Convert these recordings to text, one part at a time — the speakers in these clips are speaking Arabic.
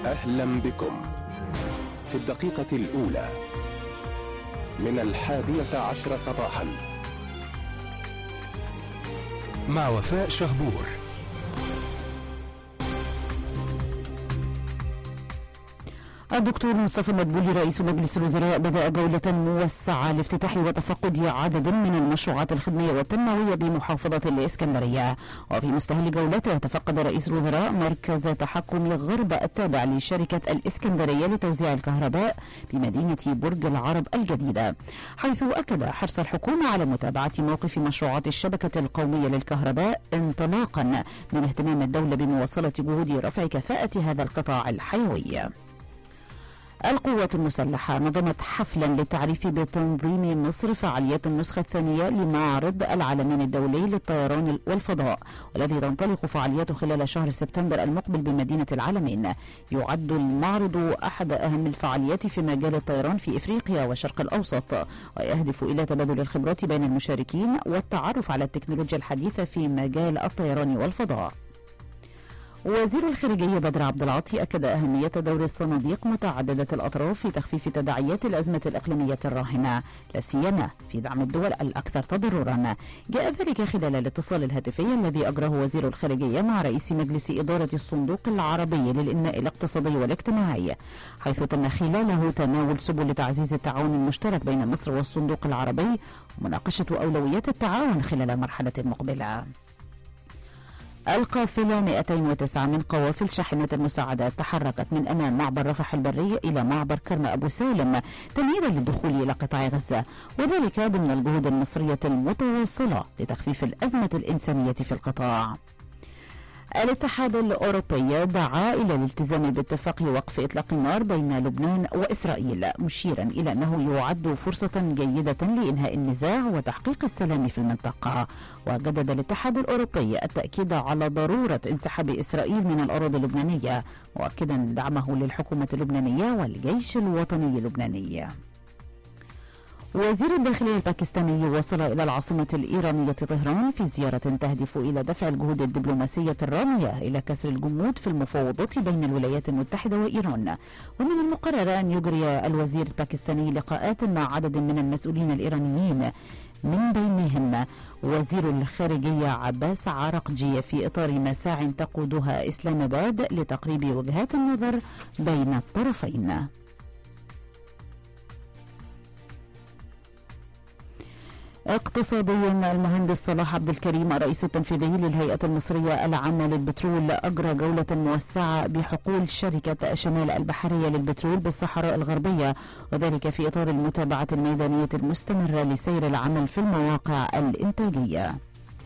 أهلا بكم في الدقيقة الأولى من 11:10 صباحا مع وفاء شهبور. الدكتور مصطفى مدبولي رئيس مجلس الوزراء بدأ جولة موسعة لافتتاح وتفقد عدد من المشروعات الخدمية والتنموية بمحافظة الإسكندرية. وفي مستهل جولته تفقد رئيس الوزراء مركز تحكم غرب التابع لشركة الإسكندرية لتوزيع الكهرباء بمدينة برج العرب الجديدة، حيث أكد حرص الحكومة على متابعة موقف مشروعات الشبكة القومية للكهرباء انطلاقا من اهتمام الدولة بمواصلة جهود رفع كفاءة هذا القطاع الحيوي. القوات المسلحة نظمت حفلا للتعريف بتنظيم مصر فعاليات النسخة الثانية لمعرض العالمين الدولي للطيران والفضاء، والذي تنطلق فعالياته خلال شهر سبتمبر المقبل بمدينة العالمين. يعد المعرض أحد أهم الفعاليات في مجال الطيران في إفريقيا والشرق الأوسط، ويهدف إلى تبادل الخبرات بين المشاركين والتعرف على التكنولوجيا الحديثة في مجال الطيران والفضاء. وزير الخارجية بدر عبد العاطي أكد أهمية دور الصناديق متعددة الأطراف في تخفيف تداعيات الأزمة الإقليمية الراهنة، لا سيما في دعم الدول الأكثر تضررا. جاء ذلك خلال الاتصال الهاتفي الذي أجراه وزير الخارجية مع رئيس مجلس إدارة الصندوق العربي للإنماء الاقتصادي والاجتماعي، حيث تم خلاله تناول سبل تعزيز التعاون المشترك بين مصر والصندوق العربي ومناقشة أولويات التعاون خلال المرحلة المقبلة. القافلة 209 من قوافل شاحنة المساعدات تحركت من أمام معبر رفح البري إلى معبر كرم أبو سالم تمهيدا للدخول إلى قطاع غزة، وذلك ضمن الجهود المصرية المتواصلة لتخفيف الأزمة الإنسانية في القطاع. الاتحاد الأوروبي دعا إلى الالتزام باتفاق وقف إطلاق النار بين لبنان وإسرائيل، مشيرا إلى أنه يعد فرصة جيدة لإنهاء النزاع وتحقيق السلام في المنطقة. وجدد الاتحاد الأوروبي التأكيد على ضرورة انسحاب إسرائيل من الأراضي اللبنانية، مؤكدا دعمه للحكومة اللبنانية والجيش الوطني اللبناني. وزير الداخلية الباكستاني وصل إلى العاصمة الإيرانية طهران في زيارة تهدف إلى دفع الجهود الدبلوماسية الرامية إلى كسر الجمود في المفاوضات بين الولايات المتحدة وإيران. ومن المقرر أن يجري الوزير الباكستاني لقاءات مع عدد من المسؤولين الإيرانيين، من بينهم وزير الخارجية عباس عراقجي، في إطار مساع تقودها إسلام آباد لتقريب وجهات النظر بين الطرفين. اقتصاديا، المهندس صلاح عبد الكريم الرئيس التنفيذي للهيئة المصرية العامة للبترول أجرى جولة موسعة بحقول شركة شمال البحرية للبترول بالصحراء الغربية، وذلك في إطار المتابعة الميدانية المستمرة لسير العمل في المواقع الإنتاجية.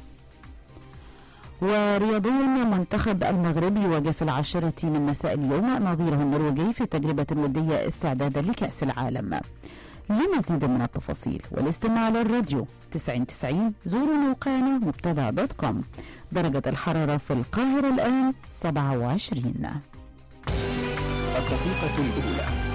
ورياضيا، منتخب المغرب يواجه في 10 من مساء اليوم نظيره النرويجي في تجربة ودية استعدادا لكأس العالم. لمزيد من التفاصيل والاستماع للراديو 90 زوروا موقعنا مبتدأ.com. درجة الحرارة في القاهرة الآن 27. الدقيقة الأولى